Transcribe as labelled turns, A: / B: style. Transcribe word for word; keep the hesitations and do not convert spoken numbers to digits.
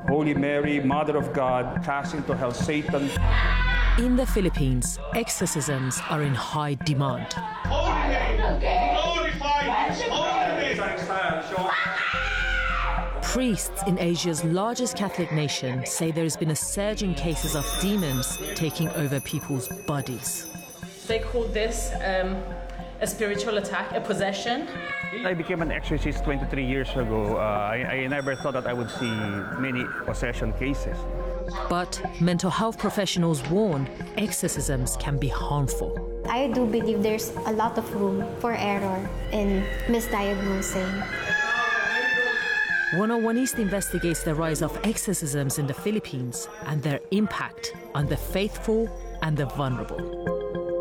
A: Holy Mary, Mother of God, cast into hell Satan.
B: In the Philippines, exorcisms are in high demand.
A: Holy name, glorify his holy name.
B: Priests in Asia's largest Catholic nation say there has been a surge in cases of demons taking over people's bodies.
C: They call this um, a spiritual attack, a possession.
D: I became an exorcist twenty-three years ago. Uh, I, I never thought that I would see many possession cases.
B: But mental health professionals warn exorcisms can be harmful.
E: I do believe there's a lot of room for error in misdiagnosing.
B: one oh one East investigates the rise of exorcisms in the Philippines and their impact on the faithful and the vulnerable.